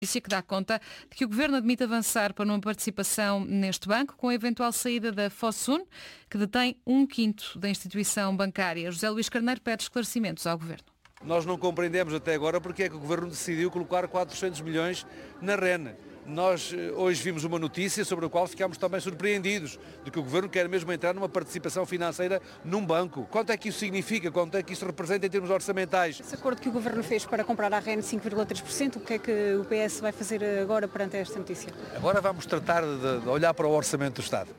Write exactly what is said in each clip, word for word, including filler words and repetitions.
Que dá conta de que o Governo admite avançar para uma participação neste banco com a eventual saída da Fosun, que detém um quinto da instituição bancária. José Luís Carneiro pede esclarecimentos ao Governo. Nós não compreendemos até agora porque é que o Governo decidiu colocar quatrocentos milhões na R E N. Nós hoje vimos uma notícia sobre a qual ficámos também surpreendidos, de que o Governo quer mesmo entrar numa participação financeira num banco. Quanto é que isso significa? Quanto é que isso representa em termos orçamentais? Esse acordo que o Governo fez para comprar a R E N cinco vírgula três por cento, o que é que o P S vai fazer agora perante esta notícia? Agora vamos tratar de olhar para o orçamento do Estado.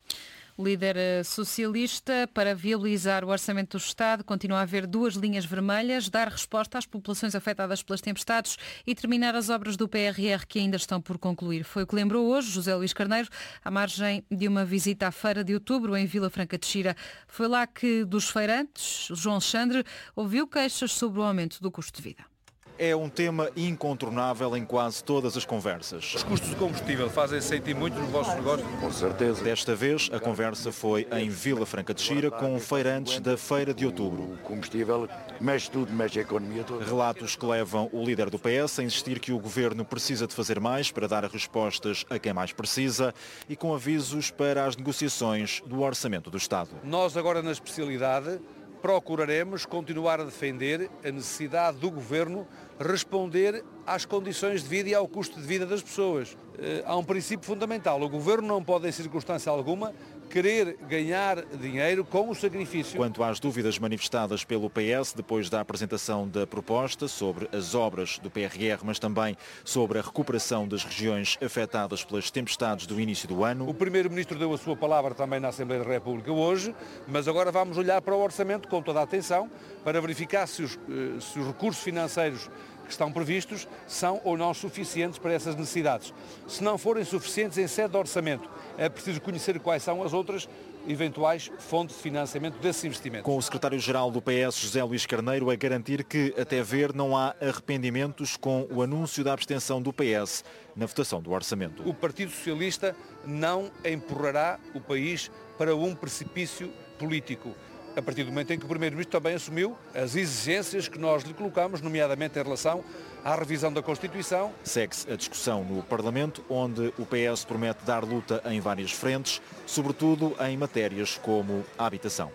O líder socialista, para viabilizar o orçamento do Estado, continua a haver duas linhas vermelhas: dar resposta às populações afetadas pelas tempestades e terminar as obras do P R R que ainda estão por concluir. Foi o que lembrou hoje José Luís Carneiro, à margem de uma visita à Feira de Outubro, em Vila Franca de Xira. Foi lá que, dos feirantes, João Alexandre ouviu queixas sobre o aumento do custo de vida. É um tema incontornável em quase todas as conversas. Os custos de combustível fazem sentir muito nos vossos negócios? Com certeza. Desta vez, a conversa foi em Vila Franca de Xira com feirantes da Feira de Outubro. O combustível mexe tudo, mexe a economia toda. Relatos que levam o líder do P S a insistir que o Governo precisa de fazer mais para dar respostas a quem mais precisa e com avisos para as negociações do Orçamento do Estado. Nós agora, na especialidade, procuraremos continuar a defender a necessidade do Governo responder às condições de vida e ao custo de vida das pessoas. Há um princípio fundamental: o Governo não pode, em circunstância alguma, querer ganhar dinheiro com o sacrifício. Quanto às dúvidas manifestadas pelo P S depois da apresentação da proposta sobre as obras do P R R, mas também sobre a recuperação das regiões afetadas pelas tempestades do início do ano. O Primeiro-Ministro deu a sua palavra também na Assembleia da República hoje, mas agora vamos olhar para o orçamento com toda a atenção para verificar se os, se os recursos financeiros que estão previstos são ou não suficientes para essas necessidades. Se não forem suficientes em sede de orçamento, é preciso conhecer quais são as outras eventuais fontes de financiamento desses investimentos. Com o secretário-geral do P S, José Luís Carneiro, a garantir que, até ver, não há arrependimentos com o anúncio da abstenção do P S na votação do orçamento. O Partido Socialista não empurrará o país para um precipício político, a partir do momento em que o Primeiro-Ministro também assumiu as exigências que nós lhe colocamos, nomeadamente em relação à revisão da Constituição. Segue-se a discussão no Parlamento, onde o P S promete dar luta em várias frentes, sobretudo em matérias como a habitação.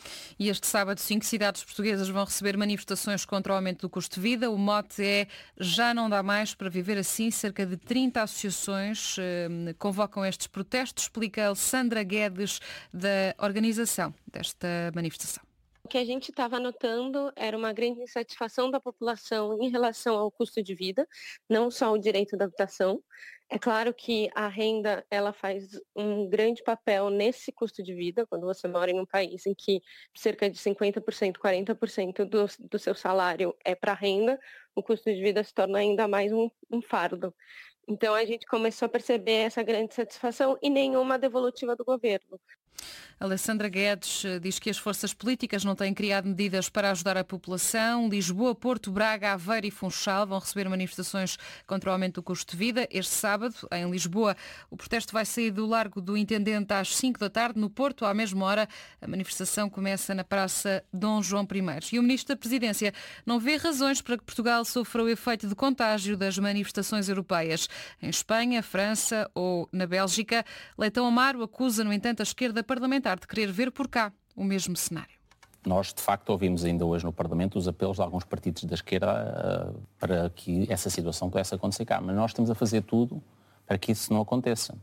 E este sábado, cinco cidades portuguesas vão receber manifestações contra o aumento do custo de vida. O mote é "Já não dá mais para viver assim". Cerca de trinta associações eh, convocam estes protestos, explica Alessandra Guedes, da organização desta manifestação. O que a gente estava notando era uma grande insatisfação da população em relação ao custo de vida, não só o direito da habitação. É claro que a renda ela faz um grande papel nesse custo de vida, quando você mora em um país em que cerca de cinquenta por cento, quarenta por cento do, do seu salário é para a renda, o custo de vida se torna ainda mais um, um fardo. Então a gente começou a perceber essa grande satisfação e nenhuma devolutiva do governo. Alessandra Guedes diz que as forças políticas não têm criado medidas para ajudar a população. Lisboa, Porto, Braga, Aveiro e Funchal vão receber manifestações contra o aumento do custo de vida. Este sábado, em Lisboa, o protesto vai sair do Largo do Intendente às cinco da tarde. No Porto, à mesma hora, a manifestação começa na Praça Dom João I. E o Ministro da Presidência não vê razões para que Portugal sofra o efeito de contágio das manifestações europeias. Em Espanha, França ou na Bélgica, Leitão Amaro acusa, no entanto, a esquerda parlamentar de querer ver por cá o mesmo cenário. Nós, de facto, ouvimos ainda hoje no Parlamento os apelos de alguns partidos da esquerda uh, para que essa situação pudesse acontecer cá. Mas nós estamos a fazer tudo para que isso não aconteça.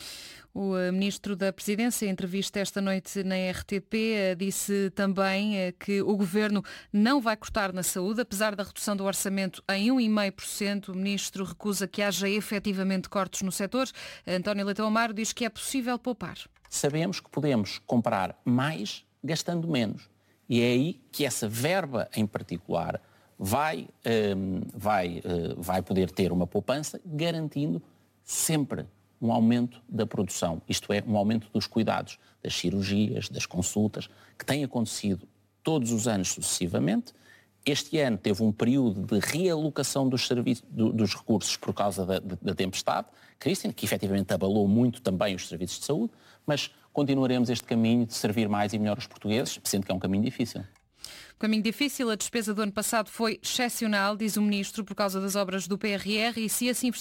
O Ministro da Presidência, em entrevista esta noite na R T P, disse também que o Governo não vai cortar na saúde, apesar da redução do orçamento em um vírgula cinco por cento. O Ministro recusa que haja efetivamente cortes no setor. António Leitão Amaro diz que é possível poupar. Sabemos que podemos comprar mais gastando menos. E é aí que essa verba em particular vai, um, vai, uh, vai poder ter uma poupança, garantindo sempre um aumento da produção, isto é, um aumento dos cuidados, das cirurgias, das consultas, que tem acontecido todos os anos sucessivamente. Este ano teve um período de realocação dos, serviços, do, dos recursos por causa da, da tempestade, Christian, que efetivamente abalou muito também os serviços de saúde, mas continuaremos este caminho de servir mais e melhor os portugueses, sendo que é um caminho difícil. Caminho difícil, a despesa do ano passado foi excepcional, diz o Ministro, por causa das obras do P R R, e se assim